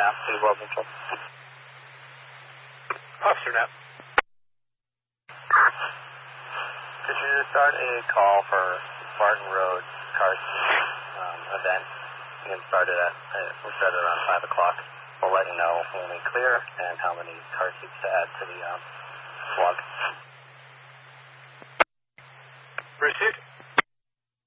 Knapp, City World Neutral. Officer Knapp. Could you start a call for Barton Road car event? We started around 5 o'clock. We'll let you know when we clear and how many car seats to add to the log. Pursuit.